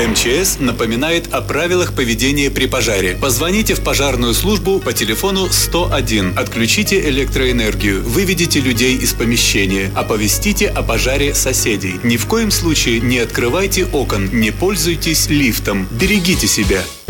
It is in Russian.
МЧС напоминает о правилах поведения при пожаре. Позвоните в пожарную службу по телефону 101. Отключите электроэнергию, выведите людей из помещения, оповестите о пожаре соседей. Ни в коем случае не открывайте окон, не пользуйтесь лифтом. Берегите себя.